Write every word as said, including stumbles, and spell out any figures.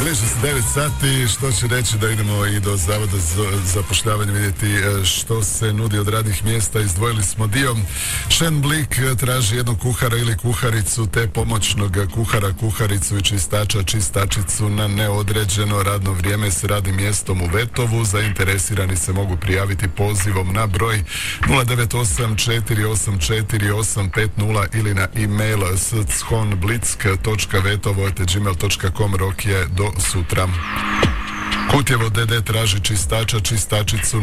bliže se devet sati, što će reći da idemo i do Zavoda za zapošljavanje vidjeti što se nudi od radnih mjesta. Izdvojili smo dio. Šenblik traži jednog kuhara ili kuharicu te pomoćnog kuhara, kuharicu i čistača, čistačicu na neodređeno radno vrijeme s radnim mjestom u Vetovu. Zainteresirani se mogu prijaviti pozivom na broj nula devet osam četiri osam četiri osam pet nula ili na e-mail schonblick točka vetovo at gmail točka com. Rok je do sutra. Kutjevo D D traži čistača, čistačicu